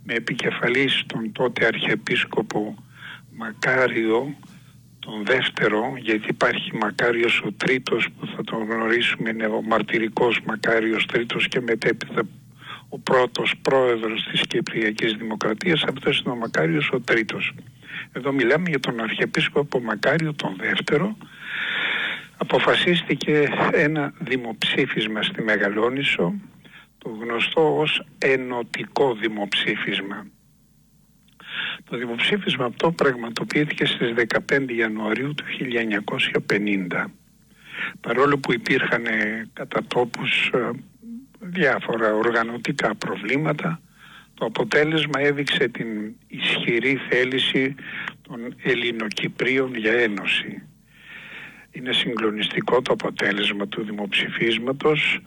με επικεφαλής τον τότε Αρχιεπίσκοπο Μακάριο τον δεύτερο, γιατί υπάρχει Μακάριος ο τρίτος που θα τον γνωρίσουμε, είναι ο μαρτυρικός Μακάριος τρίτος και μετέπειτα ο πρώτος πρόεδρος της Κυπριακής Δημοκρατίας. Αυτός είναι ο Μακάριος ο τρίτος. Εδώ μιλάμε για τον Αρχιεπίσκοπο Μακάριο τον δεύτερο. Αποφασίστηκε ένα δημοψήφισμα στη Μεγαλόνισσο, το γνωστό ως ενωτικό δημοψήφισμα. Το δημοψήφισμα αυτό πραγματοποιήθηκε στις 15 Ιανουαρίου του 1950. Παρόλο που υπήρχαν κατά τόπους διάφορα οργανωτικά προβλήματα, το αποτέλεσμα έδειξε την ισχυρή θέληση των Ελληνοκυπρίων για ένωση. Είναι συγκλονιστικό το αποτέλεσμα του δημοψηφίσματος,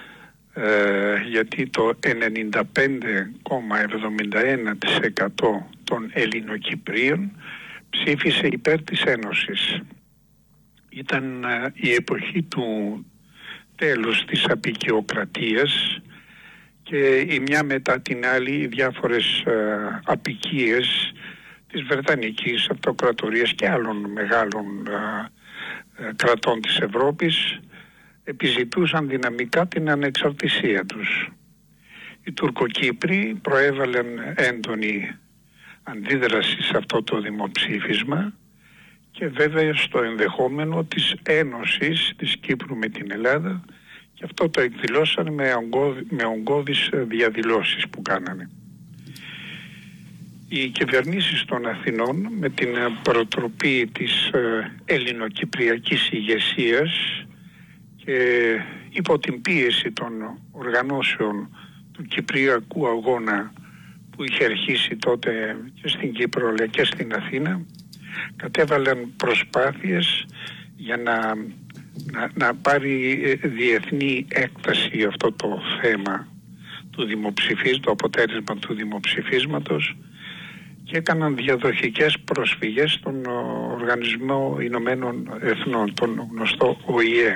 γιατί το 95,71% των Ελληνοκυπρίων ψήφισε υπέρ της Ένωσης. Ήταν η εποχή του τέλους της αποικιοκρατίας και η μια μετά την άλλη οι διάφορες αποικίες της Βρετανικής Αυτοκρατορίας και άλλων μεγάλων κρατών της Ευρώπης επιζητούσαν δυναμικά την ανεξαρτησία τους. Οι Τουρκοκύπροι προέβαλαν έντονη αντίδραση σε αυτό το δημοψήφισμα και βέβαια στο ενδεχόμενο της ένωσης της Κύπρου με την Ελλάδα, και αυτό το εκδηλώσαν με ογκώδεις διαδηλώσεις που κάνανε. Οι κυβερνήσεις των Αθηνών με την προτροπή της ελληνοκυπριακής ηγεσίας και υπό την πίεση των οργανώσεων του Κυπριακού Αγώνα που είχε αρχίσει τότε και στην Κύπρο αλλά και στην Αθήνα, κατέβαλαν προσπάθειες για να πάρει διεθνή έκταση αυτό το θέμα του το αποτέλεσμα του δημοψηφίσματος, και έκαναν διαδοχικές προσφυγές στον Οργανισμό Ηνωμένων Εθνών, τον γνωστό ΟΗΕ.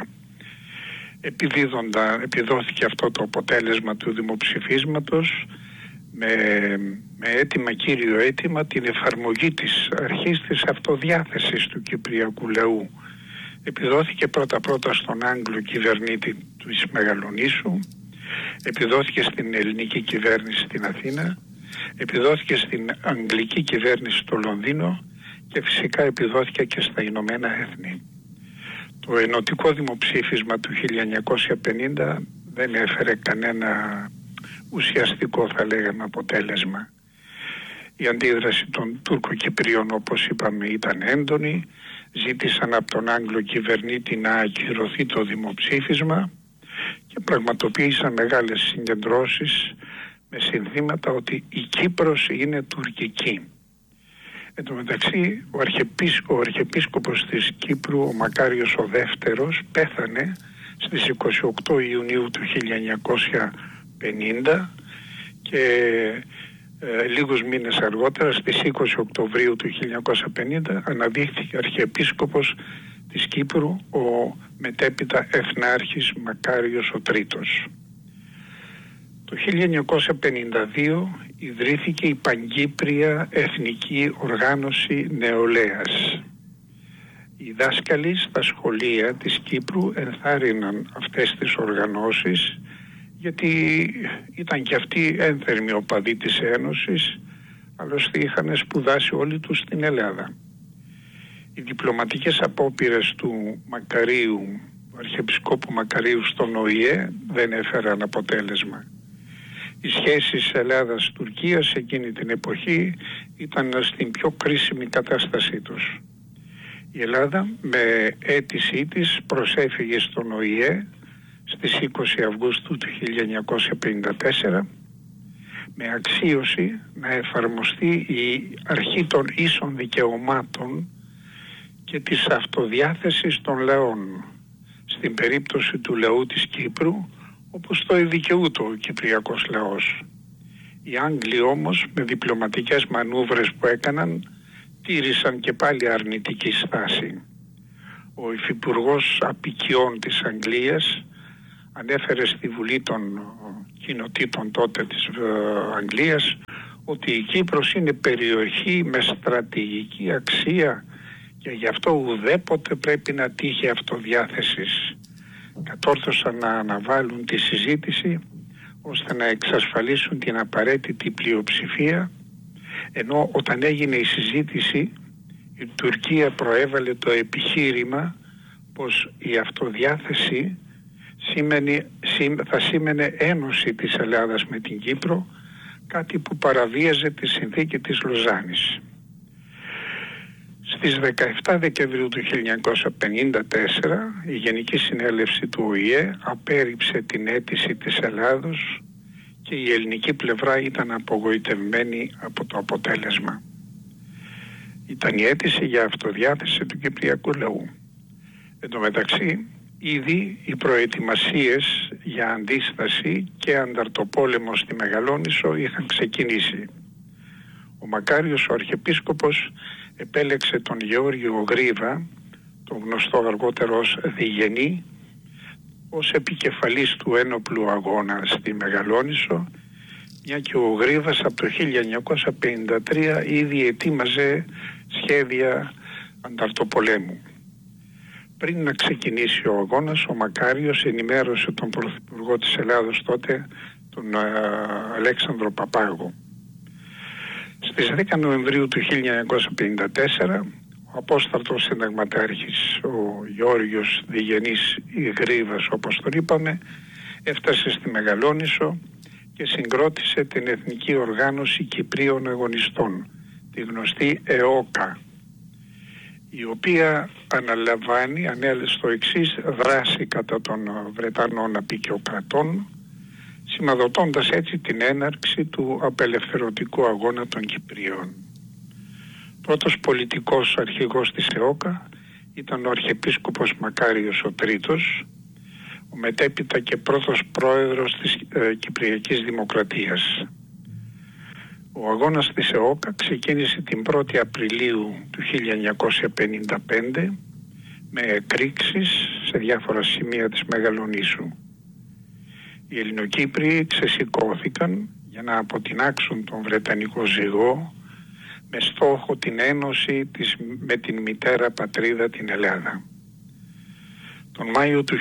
Επιδόθηκε αυτό το αποτέλεσμα του δημοψηφίσματος με κύριο αίτημα την εφαρμογή της αρχής της αυτοδιάθεσης του κυπριακού λαού. Επιδόθηκε πρώτα στον Άγγλο κυβερνήτη της Μεγαλονίσου, επιδόθηκε στην ελληνική κυβέρνηση στην Αθήνα, επιδόθηκε στην αγγλική κυβέρνηση στο Λονδίνο και φυσικά επιδόθηκε και στα Ηνωμένα Έθνη. Το ενωτικό δημοψήφισμα του 1950 δεν έφερε κανένα ουσιαστικό, θα λέγαμε, αποτέλεσμα. Η αντίδραση των Τούρκο-Κυπρίων, όπως είπαμε, ήταν έντονη. Ζήτησαν από τον Άγγλο κυβερνήτη να ακυρωθεί το δημοψήφισμα και πραγματοποίησαν μεγάλες συγκεντρώσεις με συνθήματα ότι η Κύπρος είναι τουρκική. Εν τω μεταξύ, ο Αρχιεπίσκοπος της Κύπρου, ο Μακάριος ο δεύτερος, πέθανε στις 28 Ιουνίου του 1950 και λίγους μήνες αργότερα, στις 20 Οκτωβρίου του 1950, αναδείχθηκε Αρχιεπίσκοπος της Κύπρου ο μετέπειτα Εθνάρχης Μακάριος ο τρίτος. Το 1952 ιδρύθηκε η Παγκύπρια Εθνική Οργάνωση Νεολαίας. Οι δάσκαλοι στα σχολεία της Κύπρου ενθάρρυναν αυτές τις οργανώσεις, γιατί ήταν και αυτοί ένθερμοι οπαδοί της Ένωσης, άλλωστε είχαν σπουδάσει όλοι τους στην Ελλάδα. Οι διπλωματικές απόπειρες του Μακαρίου, του Αρχιεπισκόπου Μακαρίου στον ΟΗΕ, δεν έφεραν αποτέλεσμα. Οι σχέσεις Ελλάδας-Τουρκίας εκείνη την εποχή ήταν στην πιο κρίσιμη κατάστασή τους. Η Ελλάδα με αίτησή της προσέφυγε στον ΟΗΕ στις 20 Αυγούστου του 1954 με αξίωση να εφαρμοστεί η αρχή των ίσων δικαιωμάτων και της αυτοδιάθεσης των λαών στην περίπτωση του λαού της Κύπρου, όπως το δικαιούται ο κυπριακός λαός. Οι Άγγλοι όμως με διπλωματικές μανούβρες που έκαναν τήρησαν και πάλι αρνητική στάση. Ο υφυπουργός αποικιών της Αγγλίας ανέφερε στη Βουλή των Κοινοτήτων τότε της Αγγλίας ότι η Κύπρος είναι περιοχή με στρατηγική αξία και γι' αυτό ουδέποτε πρέπει να τύχει αυτοδιάθεσης. Κατόρθωσαν να αναβάλουν τη συζήτηση ώστε να εξασφαλίσουν την απαραίτητη πλειοψηφία, ενώ όταν έγινε η συζήτηση η Τουρκία προέβαλε το επιχείρημα πως η αυτοδιάθεση θα σήμαινε ένωση της Ελλάδας με την Κύπρο, κάτι που παραβίαζε τη συνθήκη της Λοζάνης. Στις 17 Δεκεμβρίου του 1954 η Γενική Συνέλευση του ΟΗΕ απέρριψε την αίτηση της Ελλάδος και η ελληνική πλευρά ήταν απογοητευμένη από το αποτέλεσμα. Ήταν η αίτηση για αυτοδιάθεση του κυπριακού λαού. Εν τω μεταξύ, ήδη οι προετοιμασίες για αντίσταση και ανταρτοπόλεμο στη Μεγαλόνισσο είχαν ξεκινήσει. Ο Μακάριος ο Αρχιεπίσκοπος επέλεξε τον Γεώργιο Γρίβα, τον γνωστό αργότερο ως Διγενή, ως επικεφαλής του ένοπλου αγώνα στη Μεγαλόνισσο, μια και ο Γρίβας από το 1953 ήδη ετοίμαζε σχέδια ανταρτοπολέμου. Πριν να ξεκινήσει ο αγώνας, ο Μακάριος ενημέρωσε τον Πρωθυπουργό της Ελλάδος τότε, τον Αλέξανδρο Παπάγο. Στις 10 Νοεμβρίου του 1954, ο απόστατος συνταγματάρχης, ο Γεώργιος Διγενής ή Γρίβας όπως τον είπαμε, έφτασε στη Μεγαλόνισσο και συγκρότησε την Εθνική Οργάνωση Κυπρίων Αγωνιστών, τη γνωστή ΕΟΚΑ, η οποία ανέλαβε στο εξής δράση κατά των Βρετανών απικιοκρατών, σημαδοτώντας έτσι την έναρξη του απελευθερωτικού αγώνα των Κυπρίων. Πρώτος πολιτικός αρχηγός της ΕΟΚΑ ήταν ο Αρχιεπίσκοπος Μακάριος ο Τρίτος, ο μετέπειτα και πρώτος πρόεδρος της Κυπριακής Δημοκρατίας. Ο αγώνας της ΕΟΚΑ ξεκίνησε την 1η Απριλίου του 1955 με εκρήξεις σε διάφορα σημεία της Μεγαλονήσου. Οι Ελληνοκύπριοι ξεσηκώθηκαν για να αποτινάξουν τον Βρετανικό ζυγό με στόχο την ένωση με την μητέρα πατρίδα την Ελλάδα. Τον Μάιο του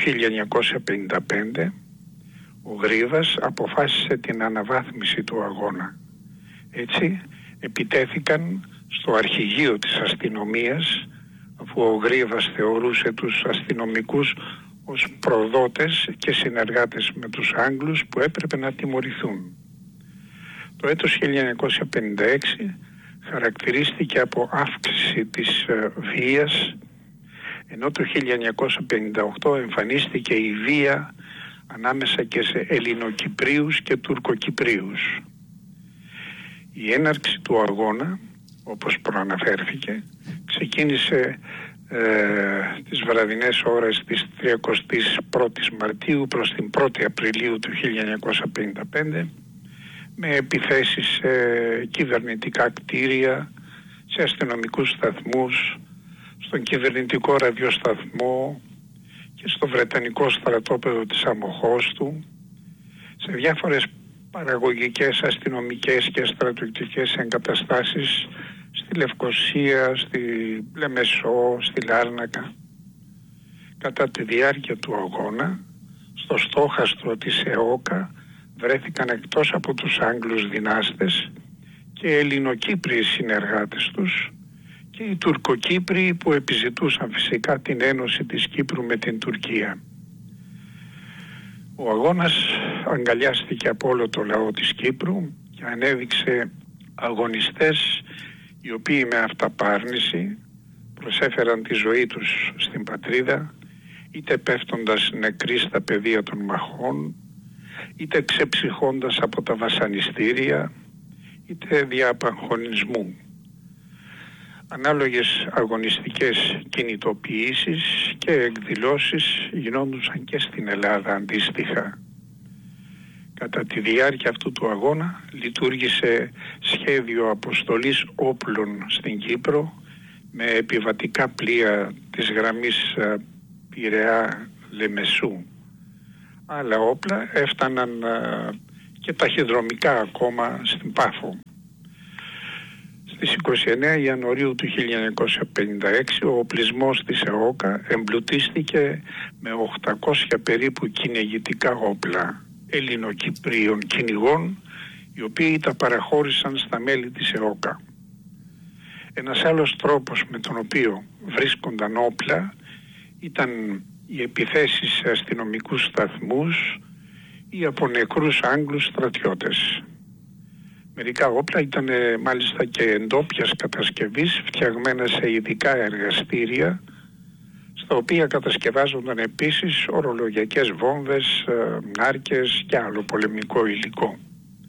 1955 ο Γρίβας αποφάσισε την αναβάθμιση του αγώνα. Έτσι επιτέθηκαν στο αρχηγείο της αστυνομίας, αφού ο Γρίβας θεωρούσε τους αστυνομικούς ως προδότες και συνεργάτες με τους Άγγλους που έπρεπε να τιμωρηθούν. Το έτος 1956 χαρακτηρίστηκε από αύξηση της βίας, ενώ το 1958 εμφανίστηκε η βία ανάμεσα και σε Ελληνοκυπρίους και Τουρκοκυπρίους. Η έναρξη του αγώνα, όπως προαναφέρθηκε, ξεκίνησε τις βραδινές ώρες της 31ης Μαρτίου προς την 1η Απριλίου του 1955 με επιθέσεις σε κυβερνητικά κτίρια, σε αστυνομικούς σταθμούς, στον κυβερνητικό ραδιοσταθμό και στο Βρετανικό στρατόπεδο της Αμοχώστου, σε διάφορες παραγωγικές, αστυνομικές και στρατιωτικές εγκαταστάσεις στη Λευκοσία, στη Λεμεσό, στη Λάρνακα. Κατά τη διάρκεια του αγώνα, στο στόχαστρο της ΕΟΚΑ βρέθηκαν εκτός από τους Άγγλους δυνάστες και Ελληνοκύπριοι συνεργάτες τους και οι Τουρκοκύπριοι που επιζητούσαν φυσικά την ένωση της Κύπρου με την Τουρκία. Ο αγώνας αγκαλιάστηκε από όλο το λαό της Κύπρου και ανέδειξε αγωνιστές οι οποίοι με αυταπάρνηση προσέφεραν τη ζωή τους στην πατρίδα, είτε πέφτοντας νεκροί στα πεδία των μαχών, είτε ξεψυχώντας από τα βασανιστήρια, είτε δια απαγχωνισμού. Ανάλογες αγωνιστικές κινητοποιήσεις και εκδηλώσεις γινόντουσαν και στην Ελλάδα αντίστοιχα. Κατά τη διάρκεια αυτού του αγώνα λειτουργήσε σχέδιο αποστολής όπλων στην Κύπρο με επιβατικά πλοία της γραμμής Πειραιά-Λεμεσού. Άλλα όπλα έφταναν και ταχυδρομικά ακόμα στην Πάφο. Στις 29 Ιανουαρίου του 1956 ο οπλισμός της ΕΟΚΑ εμπλουτίστηκε με 800 περίπου κυνηγητικά όπλα Ελληνοκυπρίων κυνηγών, οι οποίοι τα παραχώρησαν στα μέλη της ΕΟΚΑ. Ένας άλλος τρόπος με τον οποίο βρίσκονταν όπλα ήταν οι επιθέσεις σε αστυνομικούς σταθμούς ή από νεκρούς Άγγλους στρατιώτες. Μερικά όπλα ήταν μάλιστα και εντόπιας κατασκευής, φτιαγμένα σε ειδικά εργαστήρια, στα οποία κατασκευάζονταν επίσης ορολογιακές βόμβες, νάρκες και άλλο πολεμικό υλικό.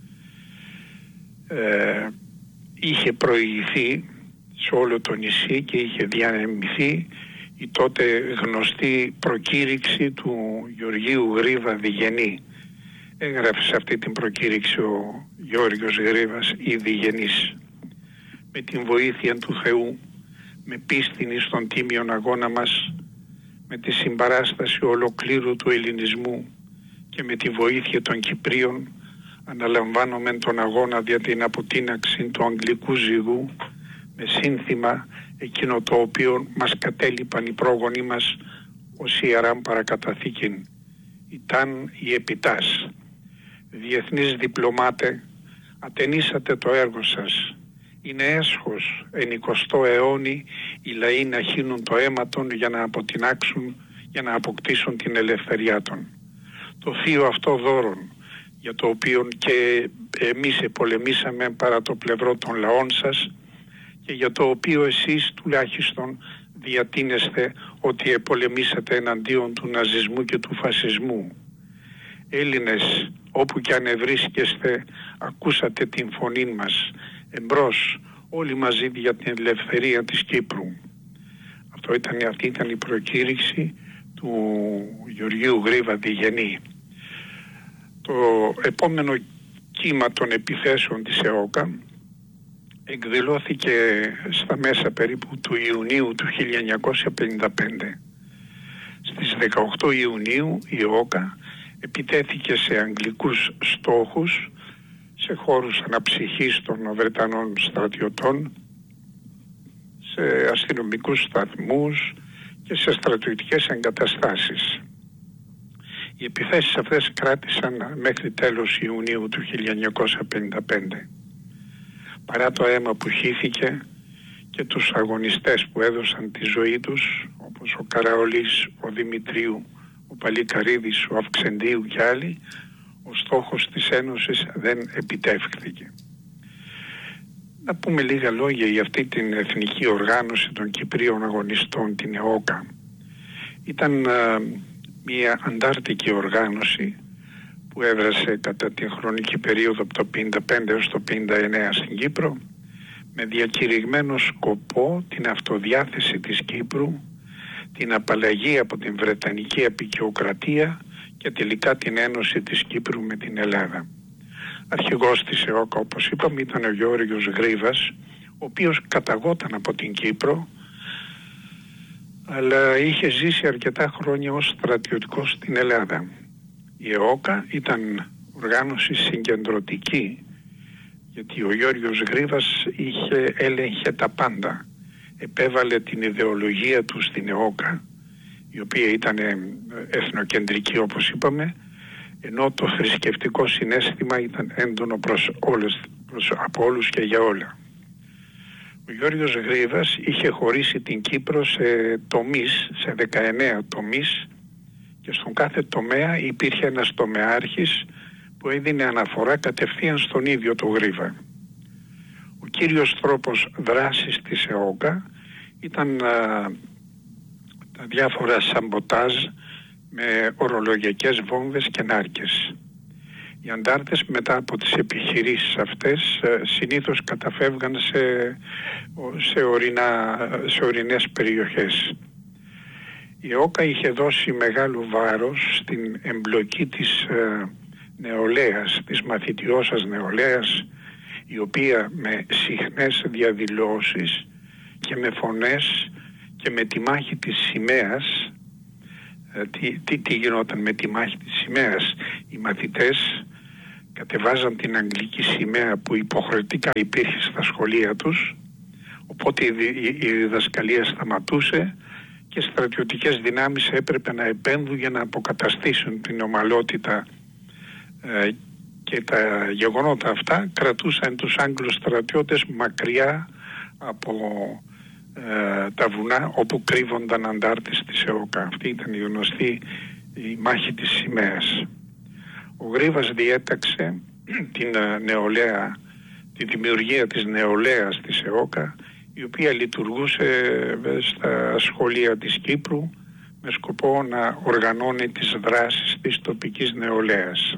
Είχε προηγηθεί σε όλο το νησί και είχε διανεμηθεί η τότε γνωστή προκήρυξη του Γεωργίου Γρίβα Διγενή. Έγραφε σε αυτή την προκήρυξη ο Γιώργος Γρίβας η Διγενής. Με την βοήθεια του Θεού, με πίστην στον τίμιον αγώνα μας, με τη συμπαράσταση ολοκλήρου του ελληνισμού και με τη βοήθεια των Κυπρίων, αναλαμβάνομαι τον αγώνα δια την αποτείναξη του αγγλικού ζυγού, με σύνθημα εκείνο το οποίο μας κατέλειπαν οι πρόγονοί μας ως ιεράν παρακαταθήκην. Ήταν η επιτάς. Διεθνείς διπλωμάτε, ατενίσατε το έργο σας. Είναι έσχος εν 20ο αιώνη οι λαοί να χύνουν το αίμα των για να αποτινάξουν, για να αποκτήσουν την ελευθεριά των. Το θείο αυτό δώρον, για το οποίο και εμείς επολεμήσαμε παρά το πλευρό των λαών σας και για το οποίο εσείς τουλάχιστον διατείνεστε ότι επολεμήσατε εναντίον του ναζισμού και του φασισμού. Έλληνες, όπου κι αν ευρίσκεστε, ακούσατε την φωνή μας. Εμπρός, όλοι μαζί για την ελευθερία της Κύπρου. Αυτή ήταν η προκήρυξη του Γεωργίου Γρίβα Διγενή. Το επόμενο κύμα των επιθέσεων της ΕΟΚΑ εκδηλώθηκε στα μέσα περίπου του Ιουνίου του 1955. Στις 18 Ιουνίου η ΕΟΚΑ επιτέθηκε σε αγγλικούς στόχους, σε χώρους αναψυχής των Βρετανών στρατιωτών, σε αστυνομικούς σταθμούς και σε στρατιωτικές εγκαταστάσεις. Οι επιθέσεις αυτές κράτησαν μέχρι τέλος Ιουνίου του 1955. Παρά το αίμα που χύθηκε και τους αγωνιστές που έδωσαν τη ζωή τους, όπως ο Καραολής, ο Δημητρίου, ο Παλικαρίδης, ο Αυξεντίου και άλλοι, ο στόχος της Ένωσης δεν επιτεύχθηκε. Να πούμε λίγα λόγια για αυτή την εθνική οργάνωση των Κυπρίων αγωνιστών, την ΕΟΚΑ. Ήταν μια αντάρτικη οργάνωση που έδρασε κατά την χρονική περίοδο από το 1955 έως το 1959 στην Κύπρο, με διακηρυγμένο σκοπό την αυτοδιάθεση της Κύπρου, την απαλλαγή από την Βρετανική αποικιοκρατία και τελικά την ένωση της Κύπρου με την Ελλάδα. Αρχηγός της ΕΟΚΑ, όπως είπαμε, ήταν ο Γιώργος Γρίβας, ο οποίος καταγόταν από την Κύπρο, αλλά είχε ζήσει αρκετά χρόνια ως στρατιωτικός στην Ελλάδα. Η ΕΟΚΑ ήταν οργάνωση συγκεντρωτική, γιατί ο Γιώργος Γρίβας έλεγχε τα πάντα. Επέβαλε την ιδεολογία του στην ΕΟΚΑ, η οποία ήταν εθνοκεντρική όπως είπαμε, ενώ το θρησκευτικό συναίσθημα ήταν έντονο από όλους και για όλα. Ο Γιώργος Γρίβας είχε χωρίσει την Κύπρο σε τομείς, σε 19 τομείς, και στον κάθε τομέα υπήρχε ένας τομεάρχης που έδινε αναφορά κατευθείαν στον ίδιο τον Γρίβα. Ο κύριος τρόπος δράσης της ΕΟΚΑ ήταν τα διάφορα σαμποτάζ με ορολογιακές βόμβες και νάρκες. Οι αντάρτες μετά από τις επιχειρήσεις αυτές συνήθως καταφεύγαν σε ορεινές περιοχές. Η ΕΟΚΑ είχε δώσει μεγάλο βάρος στην εμπλοκή της νεολαίας, της μαθητιώσας νεολαίας, η οποία με συχνές διαδηλώσεις και με φωνές και με τη μάχη της σημαίας, τι γινόταν με τη μάχη της σημαίας? Οι μαθητές κατεβάζαν την αγγλική σημαία που υποχρεωτικά υπήρχε στα σχολεία τους, οπότε η διδασκαλία σταματούσε και στρατιωτικές δυνάμεις έπρεπε να επέμβουν για να αποκαταστήσουν την ομαλότητα, και τα γεγονότα αυτά κρατούσαν τους Άγγλους στρατιώτες μακριά από τα βουνά όπου κρύβονταν αντάρτες της ΕΟΚΑ. Αυτή ήταν η γνωστή η μάχη της σημαίας. Ο Γρίβας διέταξε την νεολαία, τη δημιουργία της νεολαίας της ΕΟΚΑ, η οποία λειτουργούσε στα σχολεία της Κύπρου με σκοπό να οργανώνει τις δράσεις της τοπικής νεολαίας.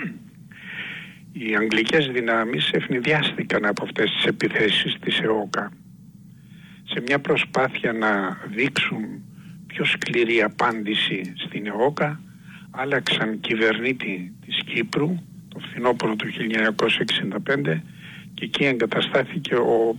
Οι αγγλικές δυνάμεις ευνηδιάστηκαν από αυτές τις επιθέσεις της ΕΟΚΑ. Σε μια προσπάθεια να δείξουν πιο σκληρή απάντηση στην ΕΟΚΑ, άλλαξαν κυβερνήτη της Κύπρου το φθινόπωρο του 1965 και εκεί εγκαταστάθηκε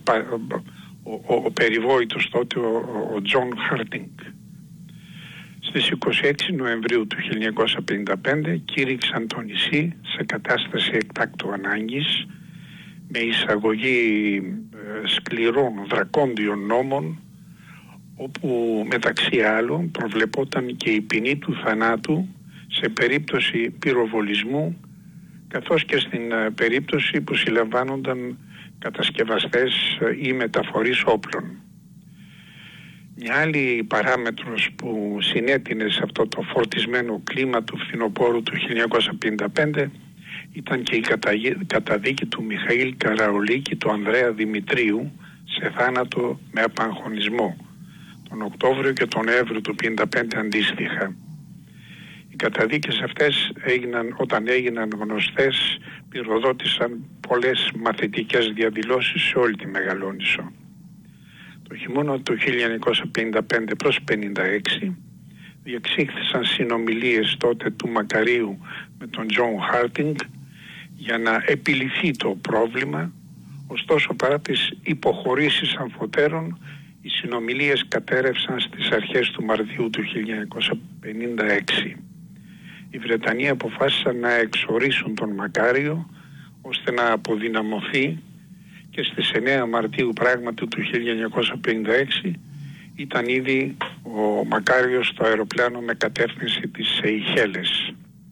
ο περιβόητος τότε ο Τζον Χάρτινγκ. Στις 26 Νοεμβρίου του 1955 κήρυξαν το νησί σε κατάσταση εκτάκτου ανάγκης με εισαγωγή σκληρών δρακόντιων νόμων, όπου μεταξύ άλλων προβλεπόταν και η ποινή του θανάτου σε περίπτωση πυροβολισμού, καθώς και στην περίπτωση που συλλαμβάνονταν κατασκευαστές ή μεταφορείς όπλων. Μια άλλη παράμετρος που συνέτεινε σε αυτό το φορτισμένο κλίμα του φθινοπόρου του 1955 ήταν και η καταδίκη του Μιχαήλ Καραολί και του Ανδρέα Δημητρίου σε θάνατο με απαγχωνισμό τον Οκτώβριο και τον Νοέμβριο του 1955 αντίστοιχα. Οι καταδίκες αυτές όταν έγιναν γνωστές, πυροδότησαν πολλές μαθητικές διαδηλώσεις σε όλη τη Μεγαλόνισσο. Το χειμώνα του 1955 προς 1956 διεξήχθησαν συνομιλίες τότε του Μακαρίου με τον Τζον Χάρτινγκ για να επιληθεί το πρόβλημα, ωστόσο παρά τις υποχωρήσεις αμφωτέρων οι συνομιλίες κατέρευσαν στις αρχές του Μαρτίου του 1956. Οι Βρετανοί αποφάσισαν να εξορίσουν τον Μακάριο ώστε να αποδυναμωθεί και στις 9 Μαρτίου πράγματι του 1956 ήταν ήδη ο Μακάριος στο αεροπλάνο με κατεύθυνση τις Σεϊχέλες.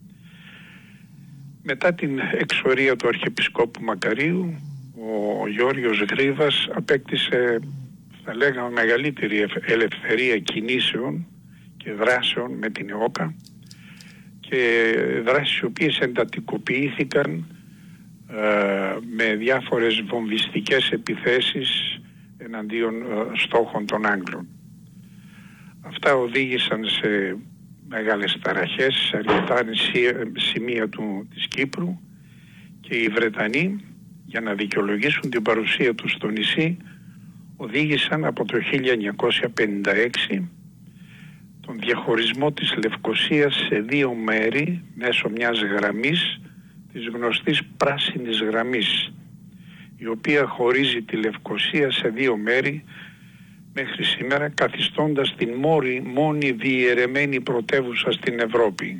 Μετά την εξορία του Αρχιεπισκόπου Μακαρίου, ο Γεώργιος Γρίβας απέκτησε, θα λέγαμε, μεγαλύτερη ελευθερία κινήσεων και δράσεων με την ΕΟΚΑ, και δράσεις οι οποίες εντατικοποιήθηκαν με διάφορες βομβιστικές επιθέσεις εναντίον στόχων των Άγγλων. Αυτά οδήγησαν σε μεγάλες ταραχές σε αρκετά σημεία της Κύπρου και οι Βρετανοί, για να δικαιολογήσουν την παρουσία τους στο νησί, οδήγησαν από το 1956 τον διαχωρισμό της Λευκωσίας σε δύο μέρη μέσω μιας γραμμής, της γνωστής πράσινης γραμμής, η οποία χωρίζει τη Λευκωσία σε δύο μέρη μέχρι σήμερα, καθιστώντας την μόνη διαιρεμένη πρωτεύουσα στην Ευρώπη.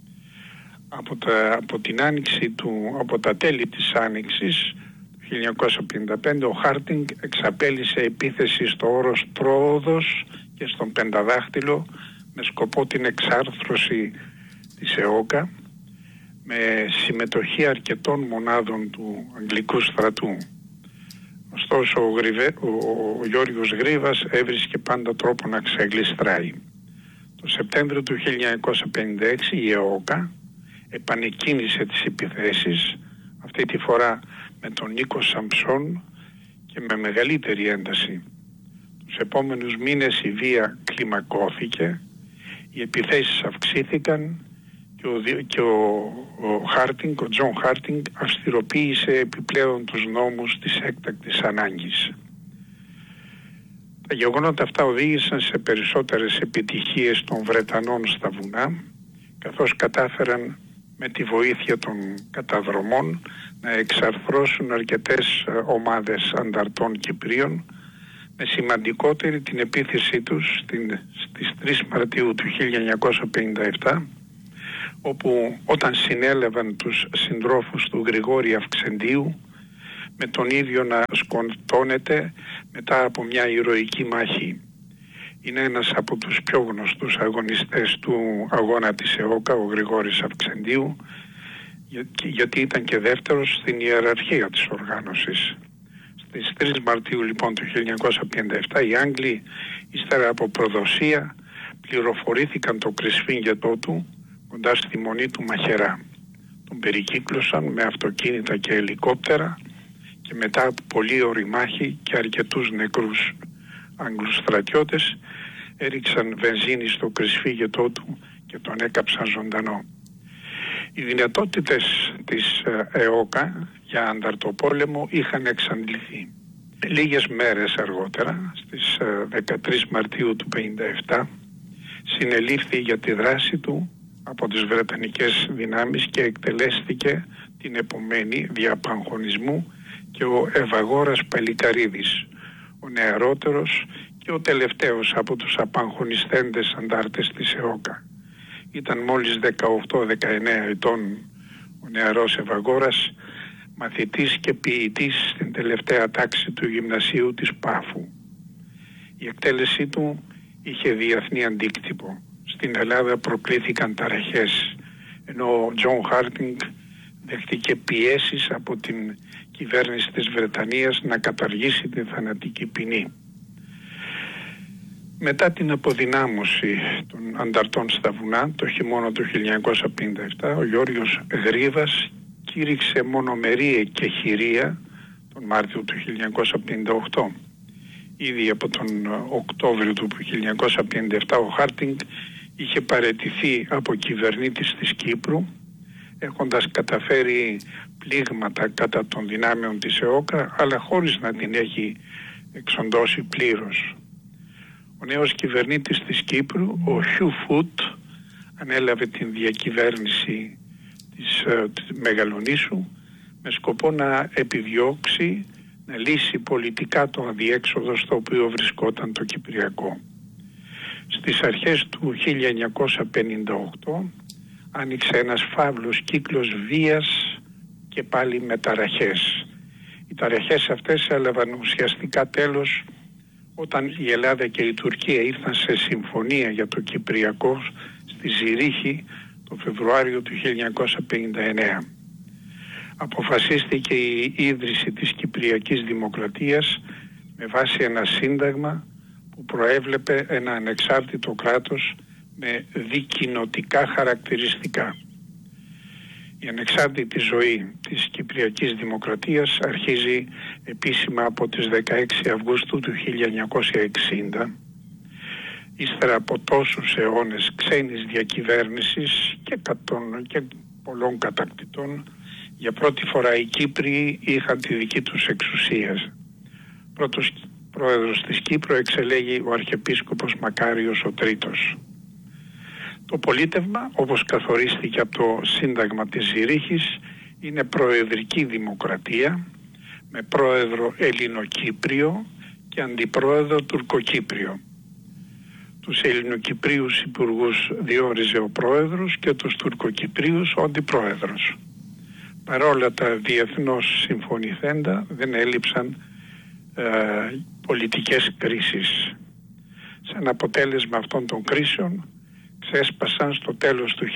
Από τα τέλη της Άνοιξης του 1955 ο Χάρτινγκ εξαπέλυσε επίθεση στο όρος Τρόοδος και στον Πενταδάχτυλο με σκοπό την εξάρθρωση της ΕΟΚΑ με συμμετοχή αρκετών μονάδων του Αγγλικού στρατού. Ωστόσο ο Γιώργος Γρίβας έβρισκε πάντα τρόπο να ξεγλιστράει. Το Σεπτέμβριο του 1956 η ΕΟΚΑ επανεκκίνησε τις επιθέσεις, αυτή τη φορά με τον Νίκο Σαμψόν και με μεγαλύτερη ένταση. Τους επόμενους μήνες η βία κλιμακώθηκε, οι επιθέσεις αυξήθηκαν και ο Τζον Χάρτινγκ αυστηροποίησε επιπλέον τους νόμους της έκτακτης ανάγκης. Τα γεγονότα αυτά οδήγησαν σε περισσότερες επιτυχίες των Βρετανών στα βουνά, καθώς κατάφεραν με τη βοήθεια των καταδρομών να εξαρθρώσουν αρκετές ομάδες ανταρτών Κυπρίων, με σημαντικότερη την επίθεσή τους στις 3 Μαρτίου του 1957, όπου όταν συνέλαβαν τους συντρόφους του Γρηγόρη Αυξεντίου, με τον ίδιο να σκοτώνεται μετά από μια ηρωική μάχη. Είναι ένας από τους πιο γνωστούς αγωνιστές του αγώνα της ΕΟΚΑ, ο Γρηγόρης Αυξεντίου, γιατί ήταν και δεύτερος στην ιεραρχία της οργάνωσης. Στις 3 Μαρτίου λοιπόν του 1957 οι Άγγλοι, ύστερα από προδοσία, πληροφορήθηκαν το κρυσφύγγετό του κοντά στη μονή του Μαχερά. Τον περικύκλωσαν με αυτοκίνητα και ελικόπτερα και μετά από πολλή ώρη μάχη και αρκετούς νεκρούς Άγγλους στρατιώτες έριξαν βενζίνη στο κρυσφύγγετό του και τον έκαψαν ζωντανό. Οι δυνατότητες της ΕΟΚΑ για ανταρτοπόλεμο είχαν εξαντληθεί. Λίγες μέρες αργότερα, στις 13 Μαρτίου του 1957, συνελήφθη για τη δράση του από τις Βρετανικές δυνάμεις και εκτελέστηκε την επομένη δια απαγχωνισμού και ο Ευαγόρας Παλικαρίδης, ο νεαρότερος και ο τελευταίος από τους απαγχωνιστέντες αντάρτες της ΕΟΚΑ. Ήταν μόλις 18-19 ετών ο νεαρός Ευαγόρας, μαθητής και ποιητής στην τελευταία τάξη του γυμνασίου της Πάφου. Η εκτέλεσή του είχε διεθνή αντίκτυπο. Στην Ελλάδα προκλήθηκαν ταραχές, ενώ ο Τζον Χάρτινγκ δέχτηκε πιέσεις από την κυβέρνηση της Βρετανίας να καταργήσει την θανατική ποινή. Μετά την αποδυνάμωση των ανταρτών στα βουνά το χειμώνα του 1957, ο Γιώργος Γρίβας κήρυξε μονομερή εκεχηρία τον Μάρτιο του 1958. Ήδη από τον Οκτώβριο του 1957 ο Χάρτινγκ είχε παραιτηθεί από κυβερνήτης της Κύπρου, έχοντας καταφέρει πλήγματα κατά των δυνάμεων της ΕΟΚΑ, αλλά χωρίς να την έχει εξοντώσει πλήρως. Ο νέος κυβερνήτης της Κύπρου, ο Χιου Φούτ, ανέλαβε την διακυβέρνηση της Μεγαλονήσου με σκοπό να επιδιώξει να λύσει πολιτικά το αδιέξοδο στο οποίο βρισκόταν το Κυπριακό. Στις αρχές του 1958 άνοιξε ένας φαύλος κύκλος βίας και πάλι με ταραχές. Οι ταραχές αυτές έλαβαν ουσιαστικά τέλος όταν η Ελλάδα και η Τουρκία ήρθαν σε συμφωνία για το Κυπριακό στη Ζηρίχη το Φεβρουάριο του 1959. Αποφασίστηκε η ίδρυση της Κυπριακής Δημοκρατίας με βάση ένα σύνταγμα που προέβλεπε ένα ανεξάρτητο κράτος με δικοινοτικά χαρακτηριστικά. Η ανεξάρτητη ζωή της Κυπριακής Δημοκρατίας αρχίζει επίσημα από τις 16 Αυγούστου του 1960, ύστερα από τόσους αιώνες ξένης διακυβέρνησης και πολλών κατακτητών. Για πρώτη φορά οι Κύπριοι είχαν τη δική τους εξουσία. Πρώτος πρόεδρος της Κύπρου εξελέγει ο Αρχιεπίσκοπος Μακάριος ο Τρίτος. Το πολίτευμα, όπως καθορίστηκε από το Σύνταγμα της Ζηρίχης, είναι προεδρική δημοκρατία με πρόεδρο Ελληνοκύπριο και αντιπρόεδρο Τουρκοκύπριο. Τους Ελληνοκυπρίους υπουργούς διόριζε ο πρόεδρος και τους Τουρκοκυπρίους ο αντιπρόεδρος. Παρόλα τα διεθνώς συμφωνηθέντα δεν έλειψαν πολιτικές κρίσεις. Σαν αποτέλεσμα αυτών των κρίσεων ξέσπασαν στο τέλος του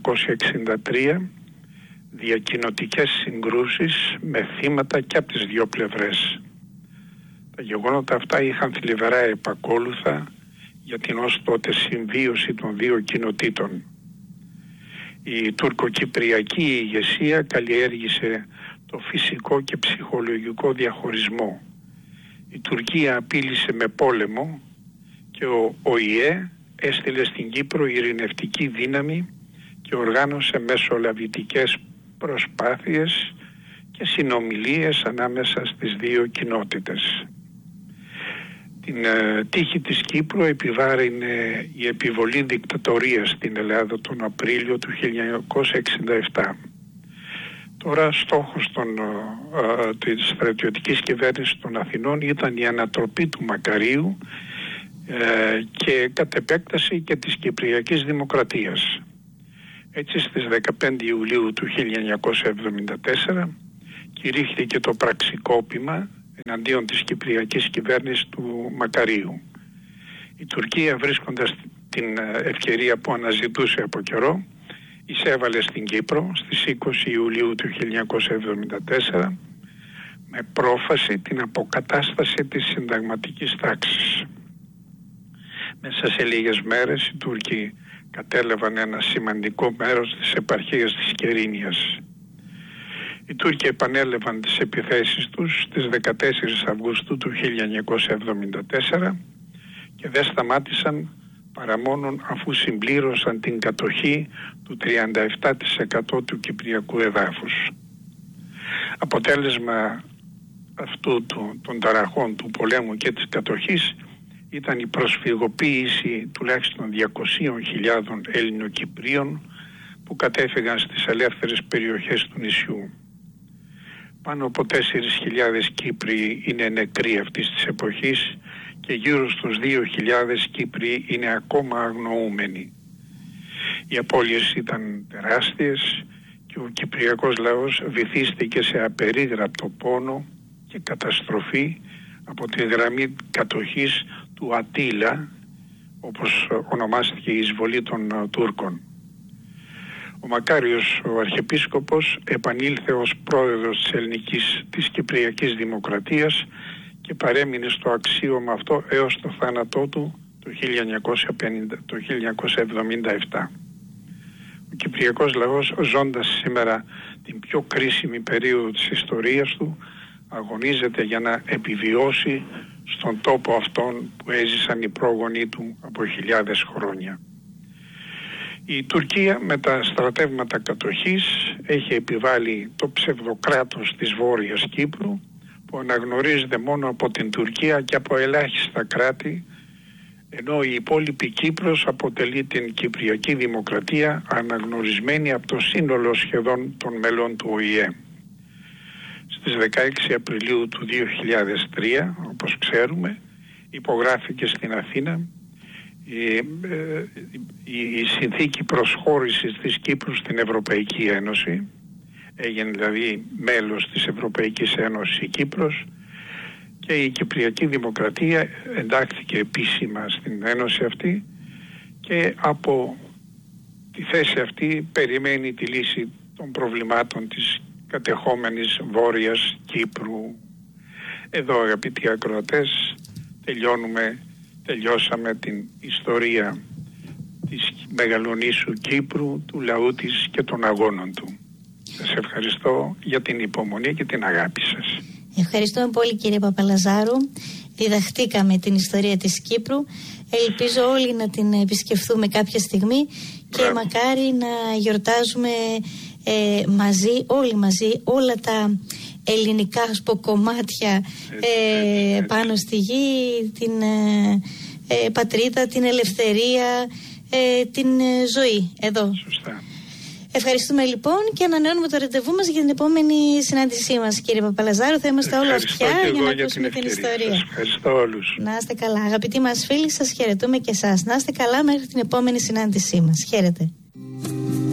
1963 διακοινοτικές συγκρούσεις με θύματα και από τις δύο πλευρές. Τα γεγονότα αυτά είχαν θλιβερά επακόλουθα για την ως τότε συμβίωση των δύο κοινοτήτων. Η τουρκοκυπριακή ηγεσία καλλιέργησε το φυσικό και ψυχολογικό διαχωρισμό. Η Τουρκία απείλησε με πόλεμο και ο ΟΗΕ έστειλε στην Κύπρο ειρηνευτική δύναμη και οργάνωσε μεσολαβητικές προσπάθειες και συνομιλίες ανάμεσα στις δύο κοινότητες. Την τύχη της Κύπρου επιβάρυνε η επιβολή δικτατορίας στην Ελλάδα τον Απρίλιο του 1967. Τώρα στόχος της στρατιωτικής κυβέρνησης των Αθηνών ήταν η ανατροπή του Μακαρίου και κατ' επέκταση και της Κυπριακής Δημοκρατίας. Έτσι στις 15 Ιουλίου του 1974 κηρύχθηκε το πραξικόπημα εναντίον της κυπριακής κυβέρνησης του Μακαρίου. Η Τουρκία, βρίσκοντας την ευκαιρία που αναζητούσε από καιρό, εισέβαλε στην Κύπρο στις 20 Ιουλίου του 1974 με πρόφαση την αποκατάσταση της συνταγματικής τάξης. Μέσα σε λίγες μέρες οι Τούρκοι κατέλαβαν ένα σημαντικό μέρος της επαρχίας της Κερίνιας. Οι Τούρκοι επανέλαβαν τις επιθέσεις τους στις 14 Αυγούστου του 1974 και δεν σταμάτησαν παρά μόνον αφού συμπλήρωσαν την κατοχή του 37% του κυπριακού εδάφους. Αποτέλεσμα αυτού των ταραχών του πολέμου και της κατοχής ήταν η προσφυγοποίηση τουλάχιστον 200.000 Ελληνοκυπρίων που κατέφυγαν στις ελεύθερες περιοχές του νησιού. Πάνω από 4.000 Κύπροι είναι νεκροί αυτής της εποχής και γύρω στους 2.000 Κύπροι είναι ακόμα αγνοούμενοι. Οι απώλειες ήταν τεράστιες και ο κυπριακός λαός βυθίστηκε σε απερίγραπτο πόνο και καταστροφή από τη γραμμή κατοχής του Ατήλα, όπως ονομάστηκε η εισβολή των Τούρκων. Ο Μακάριος, ο Αρχιεπίσκοπος, επανήλθε ως πρόεδρος της Κυπριακής Δημοκρατίας και παρέμεινε στο αξίωμα αυτό έως το θάνατό του το 1977. Ο κυπριακός λαός, ζώντας σήμερα την πιο κρίσιμη περίοδο της ιστορίας του, αγωνίζεται για να επιβιώσει στον τόπο αυτόν που έζησαν οι πρόγονοί του από χιλιάδες χρόνια. Η Τουρκία με τα στρατεύματα κατοχής έχει επιβάλει το ψευδοκράτος της Βόρειας Κύπρου, που αναγνωρίζεται μόνο από την Τουρκία και από ελάχιστα κράτη, ενώ η υπόλοιπη Κύπρος αποτελεί την Κυπριακή Δημοκρατία αναγνωρισμένη από το σύνολο σχεδόν των μελών του ΟΗΕ. Στις 16 Απριλίου του 2003, όπως ξέρουμε, υπογράφηκε στην Αθήνα η συνθήκη προσχώρησης της Κύπρου στην Ευρωπαϊκή Ένωση. Έγινε δηλαδή μέλος της Ευρωπαϊκής Ένωσης η Κύπρος και η Κυπριακή Δημοκρατία εντάχθηκε επίσημα στην Ένωση αυτή και από τη θέση αυτή περιμένει τη λύση των προβλημάτων της κατεχόμενης Βόρειας Κύπρου. Εδώ, αγαπητοί ακροατές, τελειώσαμε την ιστορία της Μεγαλονήσου Κύπρου, του λαού της και των αγώνων του. Σας ευχαριστώ για την υπομονή και την αγάπη σας. Ευχαριστούμε πολύ, κύριε Παπαλαζάρου. Διδαχτήκαμε την ιστορία της Κύπρου. Ελπίζω όλοι να την επισκεφθούμε κάποια στιγμή και μακάρι να γιορτάζουμε όλοι μαζί όλα τα ελληνικά κομμάτια πάνω στη γη, την πατρίδα, την ελευθερία, την ζωή εδώ. Σωστά. Ευχαριστούμε λοιπόν και ανανεώνουμε το ραντεβού μας για την επόμενη συνάντησή μας, κύριε Παπαλαζάρου. Θα είμαστε όλα αυτιά για να ακούσουμε την ιστορία. Σας ευχαριστώ όλους. Να είστε καλά. Αγαπητοί μας φίλοι, σας χαιρετούμε και εσάς. Να είστε καλά μέχρι την επόμενη συνάντησή μας. Χαίρετε.